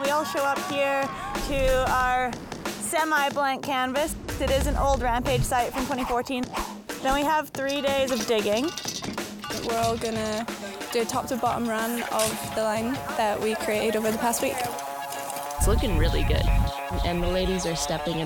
We all show up here to our semi-blank canvas. It is an old Rampage site from 2014. Then we have 3 days of digging. We're all gonna do a top to bottom run of the line that we created over the past week. It's looking really good, and the ladies are stepping